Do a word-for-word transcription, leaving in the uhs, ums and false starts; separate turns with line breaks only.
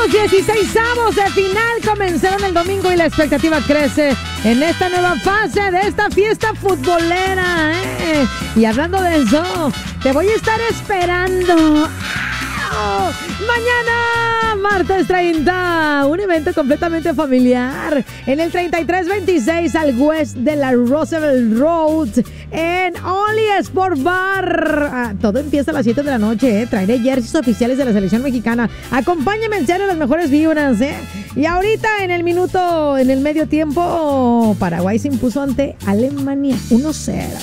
Los dieciseisavos de final comenzaron el domingo y la expectativa crece en esta nueva fase de esta fiesta futbolera. ¿eh? Y hablando de eso, te voy a estar esperando. ¡Oh! Mañana, martes treinta, un evento completamente familiar en el treinta y tres veintiséis al west de la Roosevelt Road en Only Sport Bar. Ah, todo empieza a las siete de la noche, ¿eh? Traeré jerseys oficiales de la selección mexicana. Acompáñenme en serio las mejores vibras, ¿eh? Y ahorita en el minuto, en el medio tiempo, Paraguay se impuso ante Alemania uno cero.